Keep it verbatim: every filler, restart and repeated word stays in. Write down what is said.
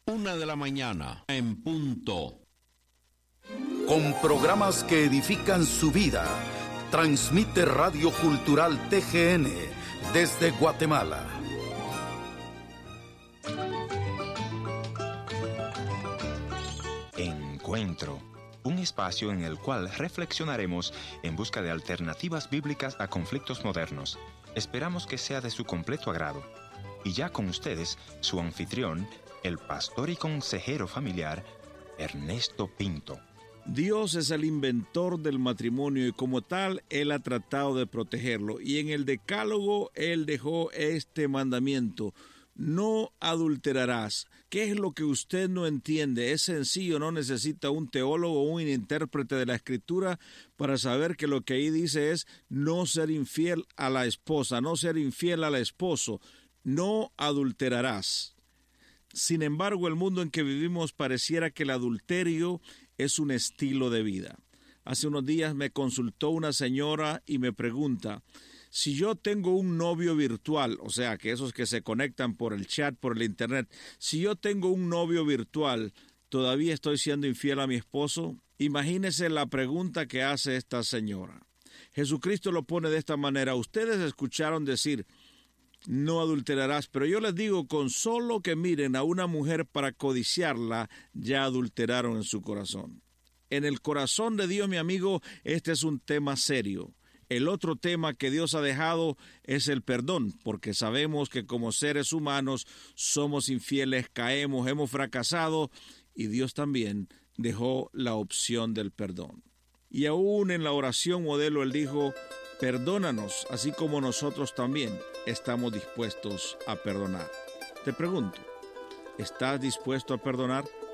Una de la mañana, en punto. Con programas que edifican su vida, transmite Radio Cultural T G N desde Guatemala. Encuentro, un espacio en el cual reflexionaremos en busca de alternativas bíblicas a conflictos modernos. Esperamos que sea de su completo agrado. Y ya con ustedes, su anfitrión, el pastor y consejero familiar, Ernesto Pinto. Dios es el inventor del matrimonio y como tal, Él ha tratado de protegerlo. Y en el Decálogo, Él dejó este mandamiento: no adulterarás. ¿Qué es lo que usted no entiende? Es sencillo, no necesita un teólogo o un intérprete de la Escritura para saber que lo que ahí dice es no ser infiel a la esposa, no ser infiel al esposo. No adulterarás. Sin embargo, el mundo en que vivimos pareciera que el adulterio es un estilo de vida. Hace unos días me consultó una señora y me pregunta: si yo tengo un novio virtual, o sea, que esos que se conectan por el chat, por el internet, si yo tengo un novio virtual, ¿todavía estoy siendo infiel a mi esposo? Imagínese la pregunta que hace esta señora. Jesucristo lo pone de esta manera: ustedes escucharon decir, no adulterarás, pero yo les digo, con solo que miren a una mujer para codiciarla, ya adulteraron en su corazón. En el corazón de Dios, mi amigo, este es un tema serio. El otro tema que Dios ha dejado es el perdón, porque sabemos que como seres humanos somos infieles, caemos, hemos fracasado, y Dios también dejó la opción del perdón. Y aún en la oración modelo Él dijo: perdónanos, así como nosotros también estamos dispuestos a perdonar. Te pregunto, ¿estás dispuesto a perdonar?